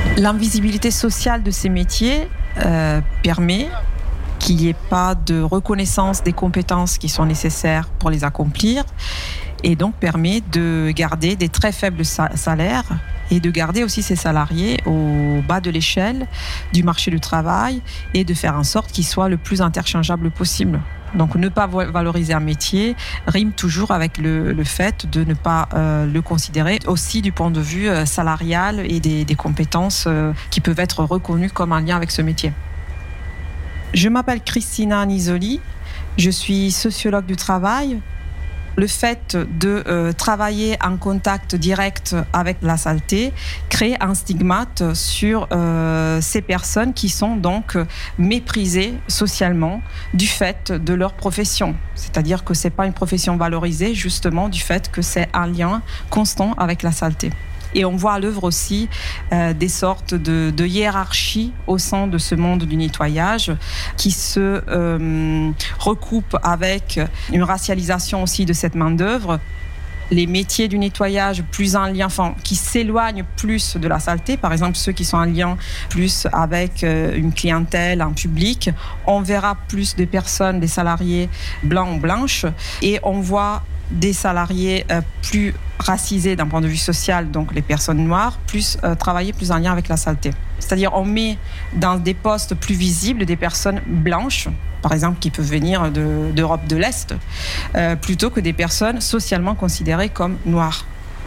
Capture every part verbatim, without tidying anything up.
L'invisibilité sociale de ces métiers euh, permet qu'il n'y ait pas de reconnaissance des compétences qui sont nécessaires pour les accomplir et donc permet de garder des très faibles salaires et de garder aussi ces salariés au bas de l'échelle du marché du travail et de faire en sorte qu'ils soient le plus interchangeables possible. Donc ne pas valoriser un métier rime toujours avec le, le fait de ne pas euh, le considérer aussi du point de vue euh, salarial et des, des compétences euh, qui peuvent être reconnues comme un lien avec ce métier. Je m'appelle Christina Nisoli, je suis sociologue du travail. Le fait de euh, travailler en contact direct avec la saleté crée un stigmate sur euh, ces personnes qui sont donc méprisées socialement du fait de leur profession. C'est-à-dire que ce n'est pas une profession valorisée justement du fait que c'est un lien constant avec la saleté. Et on voit à l'œuvre aussi euh, des sortes de, de hiérarchies au sein de ce monde du nettoyage qui se euh, recoupent avec une racialisation aussi de cette main-d'œuvre. Les métiers du nettoyage plus en lien, enfin, qui s'éloignent plus de la saleté, par exemple ceux qui sont en lien plus avec euh, une clientèle, un public, on verra plus de personnes, des salariés blancs ou blanches, et on voit des salariés euh, plus racisés d'un point de vue social, donc les personnes noires, plus euh, travailler plus en lien avec la saleté. C'est-à-dire on met dans des postes plus visibles des personnes blanches, par exemple qui peuvent venir de, d'Europe de l'Est, euh, plutôt que des personnes socialement considérées comme noires.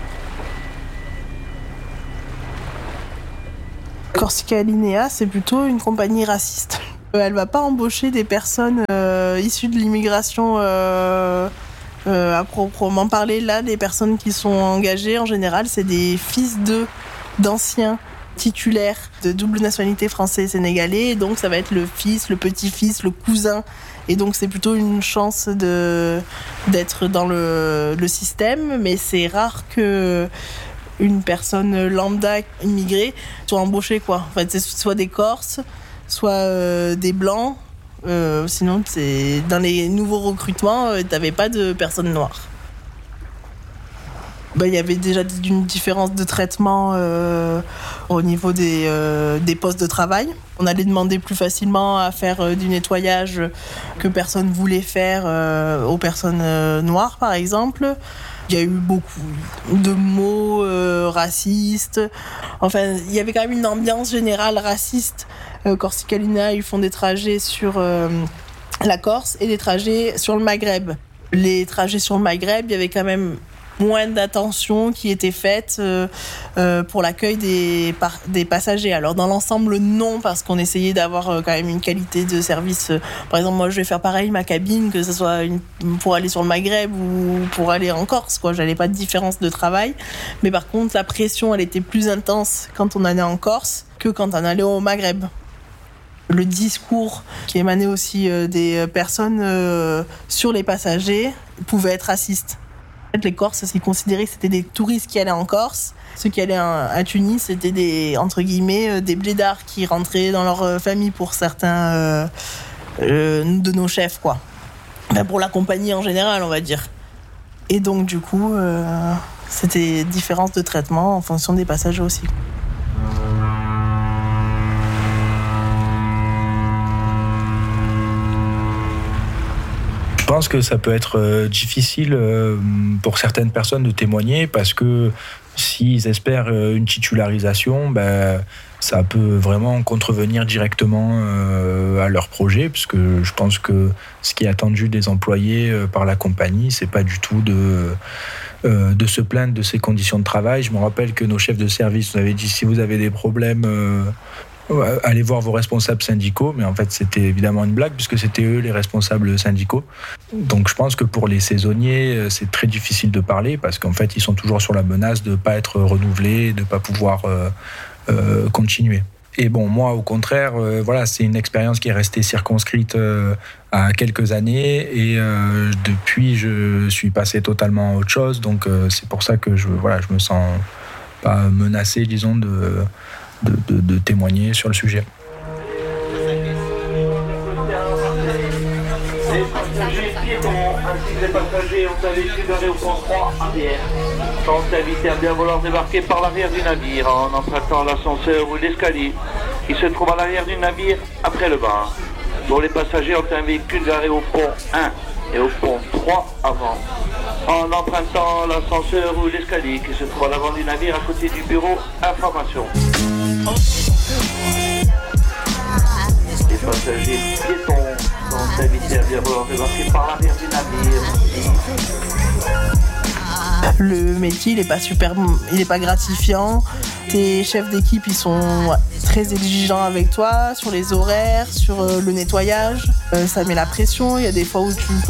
Corsica Linea, c'est plutôt une compagnie raciste. Elle ne va pas embaucher des personnes euh, issues de l'immigration euh, Euh, à proprement parler, là, les personnes qui sont engagées, en général, c'est des fils de, d'anciens titulaires de double nationalité français et sénégalais. Et donc, ça va être le fils, le petit-fils, le cousin. Et donc, c'est plutôt une chance de, d'être dans le, le système. Mais c'est rare que une personne lambda immigrée soit embauchée, quoi. En fait, c'est soit des Corses, soit euh, des Blancs. Euh, sinon, c'est... dans les nouveaux recrutements, euh, t'avais pas de personnes noires. Bah, y avait déjà une différence de traitement euh, au niveau des, euh, des postes de travail. On allait demander plus facilement à faire euh, du nettoyage que personne voulait faire euh, aux personnes euh, noires, par exemple. Il y a eu beaucoup de mots euh, racistes. Enfin, il y avait quand même une ambiance générale raciste. Euh, Corsica Linea, ils font des trajets sur euh, la Corse et des trajets sur le Maghreb. Les trajets sur le Maghreb, il y avait quand même moins d'attention qui était faite euh, euh, pour l'accueil des, par, des passagers. Alors dans l'ensemble, non, parce qu'on essayait d'avoir euh, quand même une qualité de service. Euh, par exemple, moi, je vais faire pareil, ma cabine, que ce soit une, pour aller sur le Maghreb ou pour aller en Corse, quoi. J'avais pas de différence de travail. Mais par contre, la pression, elle était plus intense quand on allait en Corse que quand on allait au Maghreb. Le discours qui émanait aussi euh, des personnes euh, sur les passagers pouvait être raciste. Les Corses, ils considéraient que c'était des touristes qui allaient en Corse. Ceux qui allaient à Tunis, c'était des, entre guillemets, des blédards qui rentraient dans leur famille pour certains euh, euh, de nos chefs, quoi. Enfin, pour la compagnie en général, on va dire. Et donc, du coup, euh, c'était différence de traitement en fonction des passagers aussi. Je pense que ça peut être euh, difficile euh, pour certaines personnes de témoigner parce que s'ils espèrent euh, une titularisation, ben, ça peut vraiment contrevenir directement euh, à leur projet, parce que je pense que ce qui est attendu des employés euh, par la compagnie, c'est pas du tout de, euh, de se plaindre de ces conditions de travail. Je me rappelle que nos chefs de service nous avaient dit si vous avez des problèmes, euh, allez voir vos responsables syndicaux, mais en fait c'était évidemment une blague puisque c'était eux les responsables syndicaux. Donc je pense que pour les saisonniers c'est très difficile de parler parce qu'en fait ils sont toujours sur la menace de ne pas être renouvelés, de ne pas pouvoir euh, euh, continuer. Et bon, moi au contraire, euh, voilà, c'est une expérience qui est restée circonscrite euh, à quelques années et euh, depuis je suis passé totalement à autre chose, donc euh, c'est pour ça que je, voilà, je me sens pas menacé, disons, de De, de, de témoigner sur le sujet. Les passagers piétons ainsi que les passagers ont à l'équilibre au sens trois arrière. sont invités à bien vouloir débarquer par l'arrière du navire en empruntant l'ascenseur ou l'escalier qui se trouve à l'arrière du navire après le bar. Pour les passagers ont un véhicule garé au pont un et au pont trois avant, en empruntant l'ascenseur ou l'escalier qui se trouve à l'avant du navire à côté du bureau information. Les passagers piétons sont invités à bien vouloir débarquer par l'arrière du navire. Le métier, il n'est pas super, il est pas gratifiant. Tes chefs d'équipe, ils sont très exigeants avec toi sur les horaires, sur le nettoyage. Ça met la pression. Il y a des fois où tu peux